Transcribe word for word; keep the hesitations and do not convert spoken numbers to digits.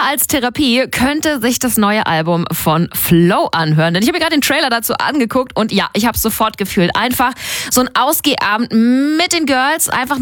als Therapie könnte sich das neue Album von Flow anhören. Denn ich habe mir gerade den Trailer dazu angeguckt und ja, ich habe es sofort gefühlt. Einfach so ein Ausgehabend mit den Girls, einfach